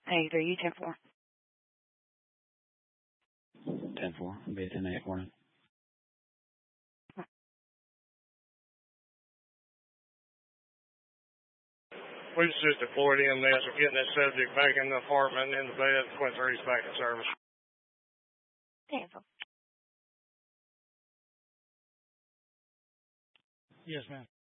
83, you 10-4. 10-4. I'll be at 10-8 for him. We just deployed EMS of getting that subject back in the apartment, in the bed, Quint 3's back in service. 10-4. Yes, ma'am.